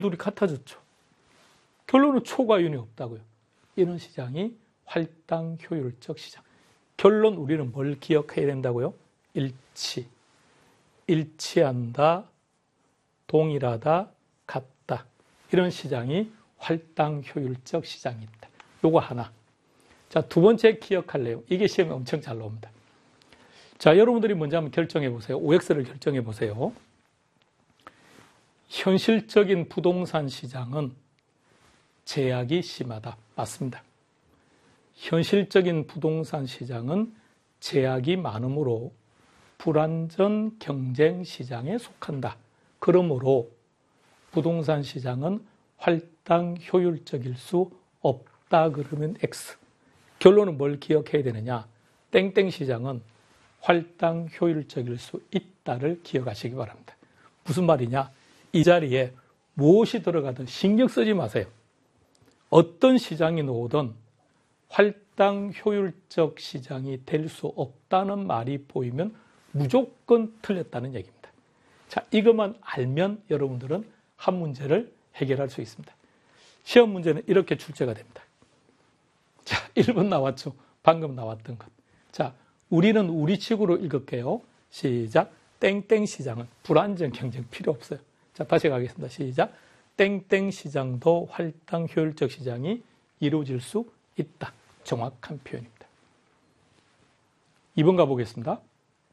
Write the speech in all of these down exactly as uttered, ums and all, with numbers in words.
둘이 같아졌죠. 결론은 초과이윤이 없다고요. 이런 시장이 할당 효율적 시장. 결론 우리는 뭘 기억해야 된다고요? 일치. 일치한다, 동일하다, 같다. 이런 시장이 할당 효율적 시장이 있다. 요거 하나. 자, 두 번째 기억할 내용. 이게 시험에 엄청 잘 나옵니다. 자, 여러분들이 먼저 한번 결정해 보세요. 오엑스를 결정해 보세요. 현실적인 부동산 시장은 제약이 심하다. 맞습니다. 현실적인 부동산 시장은 제약이 많으므로 불완전 경쟁 시장에 속한다. 그러므로 부동산 시장은 할당 효율적일 수 없다. 그러면 X. 결론은 뭘 기억해야 되느냐? 땡땡 시장은 할당 효율적일 수 있다를 기억하시기 바랍니다. 무슨 말이냐? 이 자리에 무엇이 들어가든 신경 쓰지 마세요. 어떤 시장이 나오든 할당 효율적 시장이 될 수 없다는 말이 보이면 무조건 틀렸다는 얘기입니다. 자, 이것만 알면 여러분들은 한 문제를 해결할 수 있습니다. 시험 문제는 이렇게 출제가 됩니다. 자, 일 번 나왔죠. 방금 나왔던 것. 자, 우리는 우리 식으로 읽을게요. 시작. 땡땡 시장은 불안정 경쟁 필요 없어요. 자, 다시 가겠습니다. 시작. 땡땡 시장도 할당 효율적 시장이 이루어질 수 있다. 정확한 표현입니다. 이 번 가보겠습니다.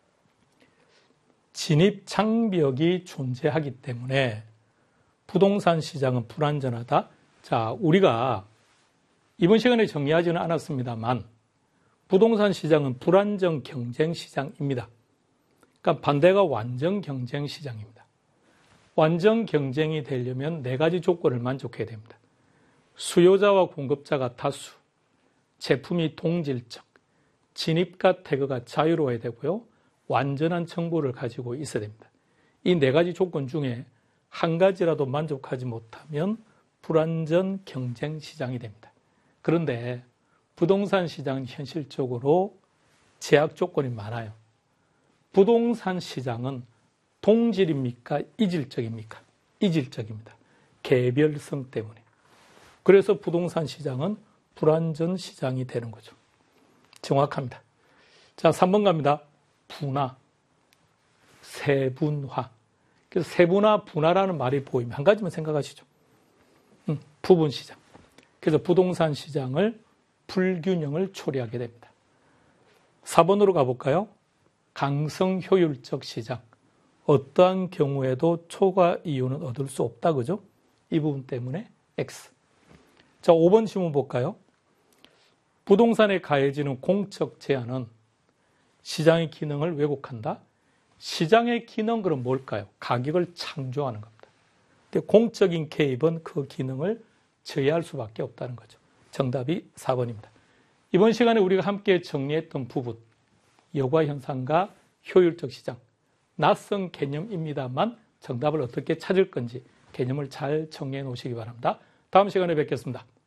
진입 장벽이 존재하기 때문에 부동산 시장은 불안전하다. 자, 우리가 이번 시간에 정리하지는 않았습니다만 부동산 시장은 불안정 경쟁 시장입니다. 그러니까 반대가 완전 경쟁 시장입니다. 완전 경쟁이 되려면 네 가지 조건을 만족해야 됩니다. 수요자와 공급자가 다수, 제품이 동질적, 진입과 퇴거가 자유로워야 되고요. 완전한 정보를 가지고 있어야 됩니다. 이 네 가지 조건 중에 한 가지라도 만족하지 못하면 불완전 경쟁 시장이 됩니다. 그런데 부동산 시장은 현실적으로 제약 조건이 많아요. 부동산 시장은 동질입니까? 이질적입니까? 이질적입니다. 개별성 때문에. 그래서 부동산 시장은 불완전 시장이 되는 거죠. 정확합니다. 자, 삼 번 갑니다. 분화, 세분화. 그래서 세분화, 분화라는 말이 보이면 한 가지만 생각하시죠. 음, 부분 시장. 그래서 부동산 시장을 불균형을 초래하게 됩니다. 사 번으로 가볼까요? 강성 효율적 시장. 어떠한 경우에도 초과 이윤은 얻을 수 없다. 그죠? 이 부분 때문에 X. 자, 오 번 질문 볼까요? 부동산에 가해지는 공적 제한은 시장의 기능을 왜곡한다. 시장의 기능 그럼 뭘까요? 가격을 창조하는 겁니다. 근데 공적인 개입은 그 기능을 제어할 수밖에 없다는 거죠. 정답이 사 번입니다. 이번 시간에 우리가 함께 정리했던 부분, 여과 현상과 효율적 시장, 낯선 개념입니다만 정답을 어떻게 찾을 건지 개념을 잘 정리해 놓으시기 바랍니다. 다음 시간에 뵙겠습니다.